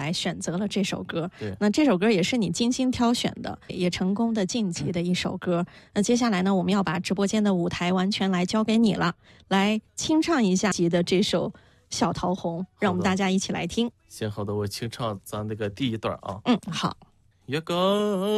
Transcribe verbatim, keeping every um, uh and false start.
来选择了这首歌。 对， 那这首歌也是你精心挑选的，也成功的晋级的一首歌。那接下来呢，我们要把直播间的舞台完全来交给你了，来清唱一下的这首小桃红，让我们大家一起来听。 行，好的，我清唱咱那个第一段啊。 嗯，好。 一个